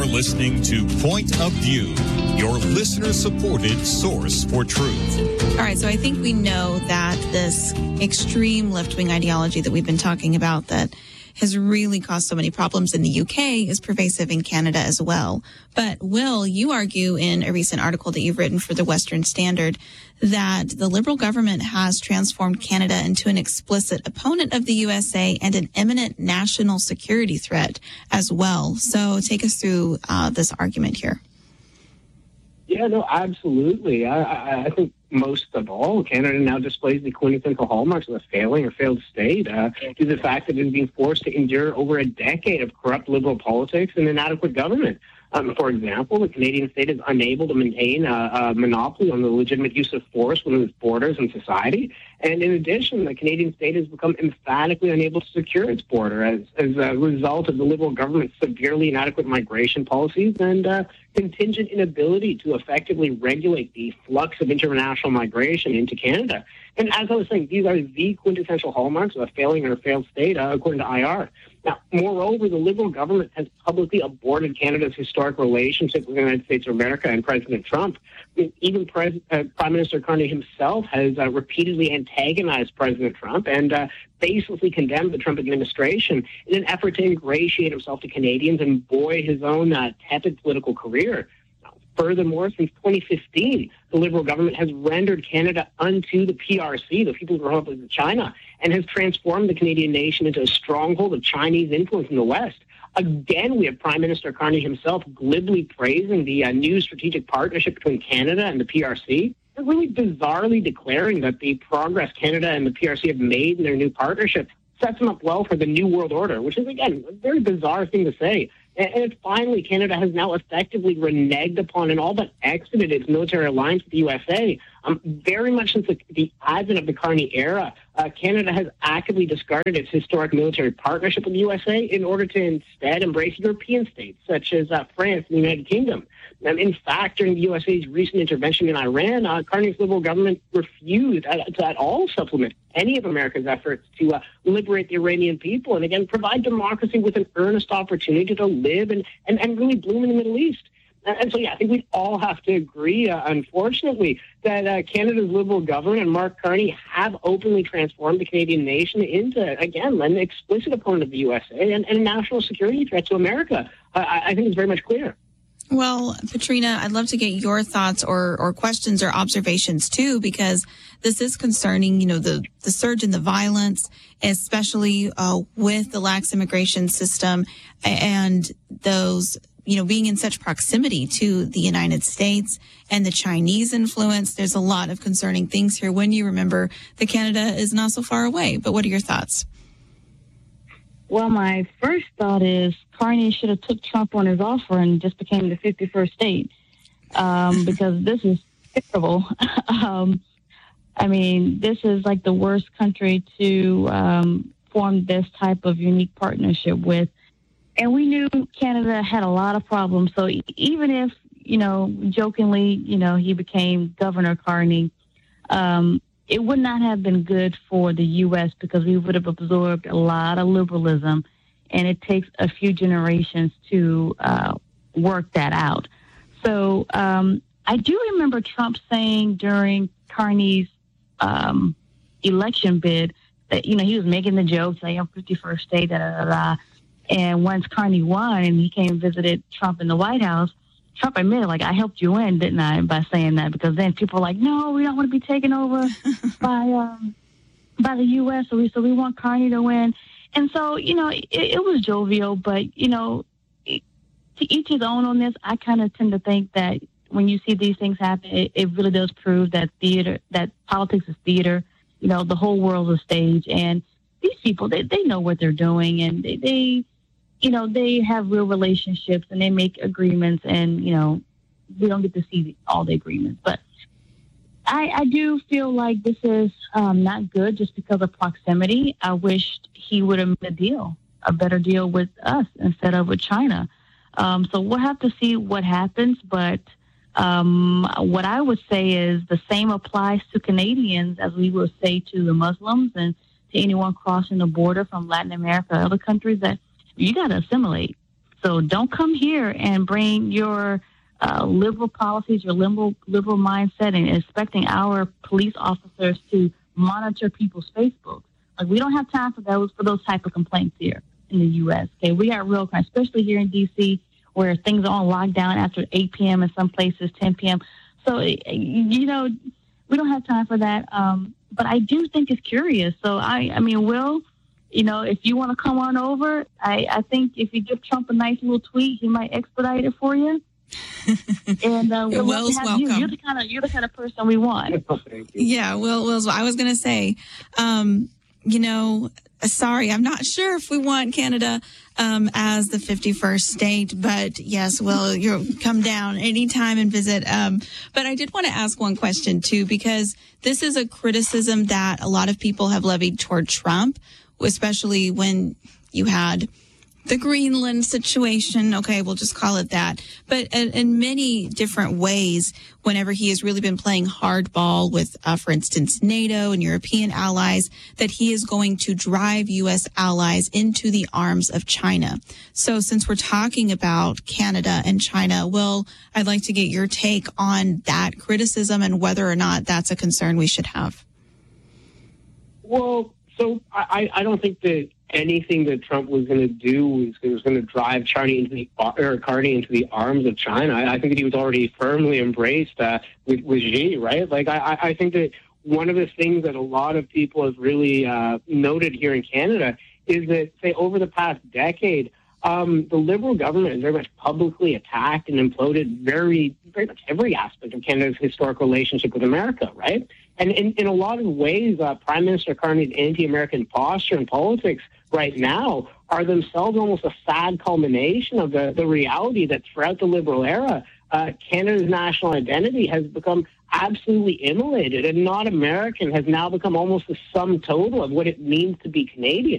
listening to Point of View, your listener-supported source for truth. All right, so I think we know that this extreme left-wing ideology that we've been talking about that has really caused so many problems in the UK is pervasive in Canada as well. But Will, you argue in a recent article that you've written for the Western Standard that the Liberal government has transformed Canada into an explicit opponent of the USA and an imminent national security threat as well. So take us through this argument here. Yeah, no, absolutely. I think most of all, Canada now displays the quintessential hallmarks of a failing or failed state due to the fact that it is being forced to endure over a decade of corrupt Liberal politics and inadequate government. For example, the Canadian state is unable to maintain a monopoly on the legitimate use of force within its borders and society. And in addition, the Canadian state has become emphatically unable to secure its border as a result of the Liberal government's severely inadequate migration policies and contingent inability to effectively regulate the flux of international migration into Canada. And as I was saying, these are the quintessential hallmarks of a failing or failed state, according to IR. Now, moreover, the Liberal government has publicly aborted Canada's historic relationship with the United States of America and President Trump. Even Prime Minister Carney himself has repeatedly antagonized President Trump and baselessly condemned the Trump administration in an effort to ingratiate himself to Canadians and buoy his own tepid political career. Furthermore, since 2015, the Liberal government has rendered Canada unto the PRC, the People's Republic of China, and has transformed the Canadian nation into a stronghold of Chinese influence in the West. Again, we have Prime Minister Carney himself glibly praising the new strategic partnership between Canada and the PRC, and really bizarrely declaring that the progress Canada and the PRC have made in their new partnership sets them up well for the New World Order, which is, again, a very bizarre thing to say. And finally, Canada has now effectively reneged upon and all but exited its military alliance with the USA. Very much since the advent of the Carney era, Canada has actively discarded its historic military partnership with the USA in order to instead embrace European states such as France and the United Kingdom. In fact, during the USA's recent intervention in Iran, Carney's Liberal government refused to at all supplement any of America's efforts to liberate the Iranian people and, again, provide democracy with an earnest opportunity to live and really bloom in the Middle East. And so, yeah, I think we all have to agree, unfortunately, that Canada's Liberal government and Mark Carney have openly transformed the Canadian nation into, again, an explicit opponent of the USA and a national security threat to America. I think it's very much clear. Well, Petrina, I'd love to get your thoughts or questions or observations, too, because this is concerning, the surge in the violence, especially with the lax immigration system and those, being in such proximity to the United States and the Chinese influence. There's a lot of concerning things here when you remember that Canada is not so far away. But what are your thoughts? Well, my first thought is Carney should have took Trump on his offer and just became the 51st state because this is terrible. This is like the worst country to form this type of unique partnership with. And we knew Canada had a lot of problems. So even if, jokingly, he became Governor Carney, it would not have been good for the U.S. because we would have absorbed a lot of liberalism, and it takes a few generations to work that out. So I do remember Trump saying during Carney's election bid that, he was making the joke, saying, 51st state, da-da-da-da. And once Carney won and he came and visited Trump in the White House, Trump admitted, I helped you win, didn't I, by saying that? Because then people were like, no, we don't want to be taken over by the U.S., so we want Carney to win. And so, it was jovial, but, to each his own on this. I kind of tend to think that when you see these things happen, it really does prove that politics is theater. The whole world's a stage. And these people, they know what they're doing, and they have real relationships and they make agreements, and, we don't get to see all the agreements. But I do feel like this is not good just because of proximity. I wished he would have made a better deal with us instead of with China. So we'll have to see what happens. But what I would say is the same applies to Canadians as we would say to the Muslims and to anyone crossing the border from Latin America or other countries, that you got to assimilate. So don't come here and bring your liberal policies, your liberal mindset, and expecting our police officers to monitor people's Facebooks. Like, we don't have time for those type of complaints here in the U.S. Okay, we got real crime, especially here in D.C., where things are on lockdown after 8 p.m. in some places, 10 p.m. So, we don't have time for that. But I do think it's curious. So, I mean, Will, if you want to come on over, I think if you give Trump a nice little tweet, he might expedite it for you. And we'll love to have you. You're the kind of person we want. Yeah, Will's. I was going to say, sorry, I'm not sure if we want Canada as the 51st state, but yes, Will, you'll come down anytime and visit. But I did want to ask one question too, because this is a criticism that a lot of people have levied toward Trump, especially when you had the Greenland situation. Okay, we'll just call it that. But in many different ways, whenever he has really been playing hardball with, for instance, NATO and European allies, that he is going to drive U.S. allies into the arms of China. So since we're talking about Canada and China, Will, I'd like to get your take on that criticism and whether or not that's a concern we should have. Well, so I don't think that anything that Trump was going to do was going to drive Carney into the arms of China. I think that he was already firmly embraced with Xi, right? Like, I think that one of the things that a lot of people have really noted here in Canada is that, say, over the past decade, the Liberal government has very much publicly attacked and imploded very much every aspect of Canada's historic relationship with America, right? And in a lot of ways, Prime Minister Carney's anti-American posture and politics right now are themselves almost a sad culmination of the reality that throughout the Liberal era, Canada's national identity has become absolutely immolated, and not American has now become almost the sum total of what it means to be Canadian.